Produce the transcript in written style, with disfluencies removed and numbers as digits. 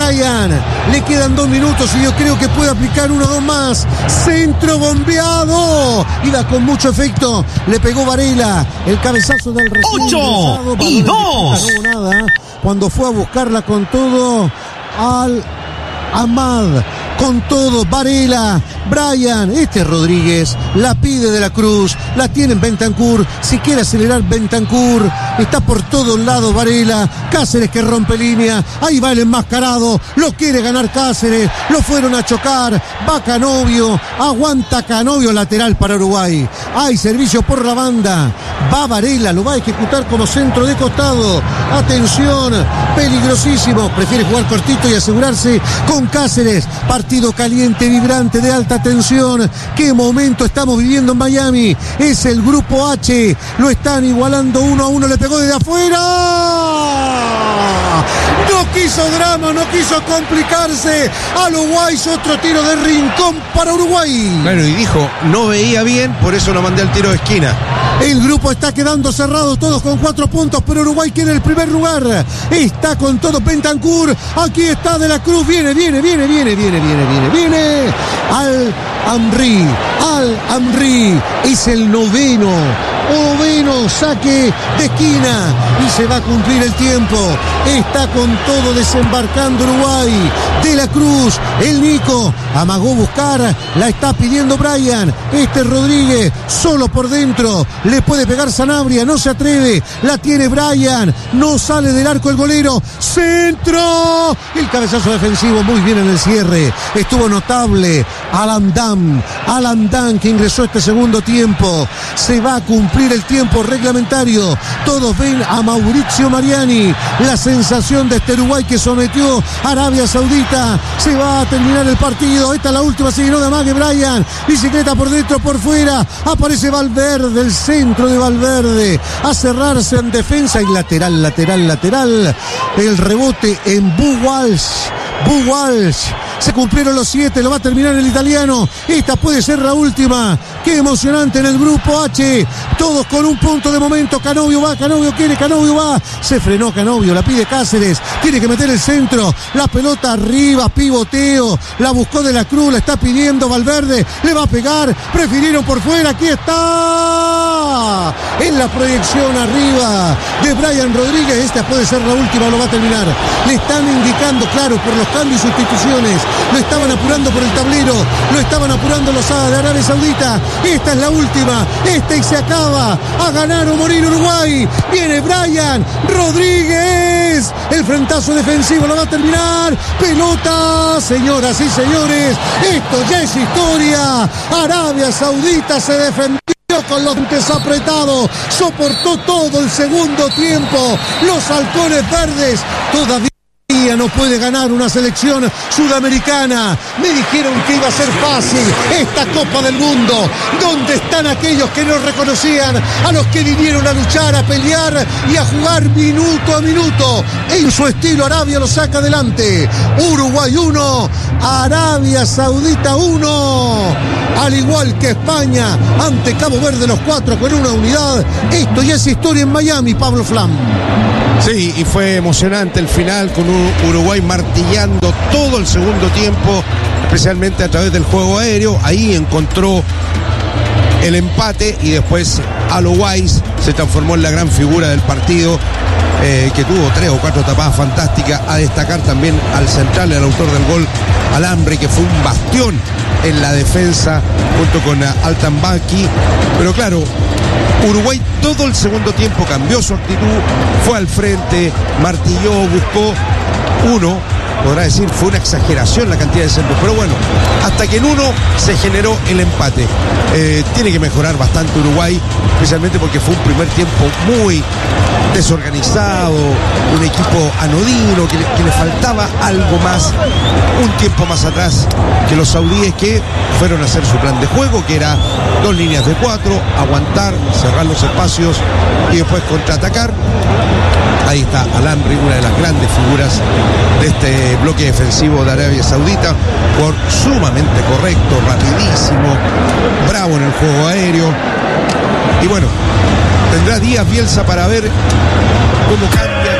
Bryan, le quedan 2 minutos y yo creo que puede aplicar 1 o 2 más. Centro bombeado. Iba con mucho efecto. Le pegó Varela. El cabezazo del recién 8 y 2. No hubo nada. Cuando fue a buscarla con todo al Ahmad. Con todo, Varela, Bryan, Rodríguez, la pide de la Cruz, la tiene en Bentancur, si quiere acelerar Bentancur, está por todos lados Varela, Cáceres que rompe línea, ahí va el enmascarado, lo quiere ganar Cáceres, lo fueron a chocar, va Canovio, aguanta Canovio, lateral para Uruguay, hay servicio por la banda, va Varela, lo va a ejecutar como centro de costado, atención, peligrosísimo, prefiere jugar cortito y asegurarse con Cáceres, partido caliente, vibrante, de alta tensión. Qué momento estamos viviendo en Miami. Es el grupo H. Lo están igualando 1-1. Le pegó desde afuera. No quiso drama, no quiso complicarse. A lo Guays, otro tiro de rincón para Uruguay. Bueno, y dijo, no veía bien, por eso lo mandé al tiro de esquina. El grupo está quedando cerrado, todos con 4 puntos, pero Uruguay quiere el primer lugar. Está con todo Bentancur. Aquí está De la Cruz. Viene. Al-Amri. Es el noveno saque de esquina y se va a cumplir el tiempo. Está con todo desembarcando Uruguay. De la Cruz, el Nico amagó buscar, la está pidiendo Bryan. Rodríguez solo por dentro, le puede pegar Sanabria, no se atreve, la tiene Bryan, no sale del arco el golero. Centro, el cabezazo defensivo muy bien en el cierre, estuvo notable. Alan Dam que ingresó este segundo tiempo. Se va a cumplir el tiempo reglamentario. Todos ven a Mauricio Mariani. La sensación de Uruguay que sometió a Arabia Saudita. Se va a terminar el partido. Esta es la última, se llenó de amague Bryan. Bicicleta por dentro, por fuera. Aparece Valverde, el centro de Valverde. A cerrarse en defensa y lateral. El rebote en Bu Walsh. Se cumplieron los 7, lo va a terminar el italiano. Esta puede ser la última. Qué emocionante en el grupo H. Todos con un punto de momento. Canovio va. Se frenó Canovio, la pide Cáceres. Tiene que meter el centro. La pelota arriba, pivoteo. La buscó De la Cruz, la está pidiendo Valverde. Le va a pegar. Prefirieron por fuera. Aquí está. En la proyección arriba de Bryan Rodríguez. Esta puede ser la última, lo va a terminar. Le están indicando, claro, por los cambios y sustituciones. Lo estaban apurando por el tablero, lo estaban apurando los de Arabia Saudita. Esta es la última, y se acaba. A ganar o morir Uruguay. Viene Bryan Rodríguez. El frentazo defensivo lo va a terminar. Pelota, señoras y señores. Esto ya es historia. Arabia Saudita se defendió con los dientes apretados, soportó todo el segundo tiempo. Los halcones verdes todavía no puede ganar una selección sudamericana. Me dijeron que iba a ser fácil esta Copa del Mundo. ¿Dónde están aquellos que no reconocían a los que vinieron a luchar, a pelear y a jugar minuto a minuto? En su estilo, Arabia lo saca adelante. Uruguay 1, Arabia Saudita 1. Al igual que España ante Cabo Verde, los 4 con una unidad. Esto ya es historia en Miami, Pablo Flam. Sí, y fue emocionante el final con un Uruguay martillando todo el segundo tiempo, especialmente a través del juego aéreo. Ahí encontró el empate y después Alo Guays se transformó en la gran figura del partido, que tuvo 3 o 4 tapadas fantásticas. A destacar también al central, el autor del gol, Alambre, que fue un bastión en la defensa junto con Altambaki. Pero claro, Uruguay todo el segundo tiempo cambió su actitud, fue al frente, martilló, buscó. Uno podrá decir fue una exageración la cantidad de centros, pero bueno, hasta que en uno se generó el empate. Tiene que mejorar bastante Uruguay, especialmente porque fue un primer tiempo muy desorganizado, un equipo anodino, que le faltaba algo más, un tiempo más atrás que los saudíes, que fueron a hacer su plan de juego, que era 2 líneas de 4, aguantar, cerrar los espacios y después contraatacar. Ahí está Alamri, una de las grandes figuras de este bloque defensivo de Arabia Saudita, por sumamente correcto, rapidísimo, bravo en el juego aéreo. Y bueno, tendrá días Bielsa para ver cómo cambia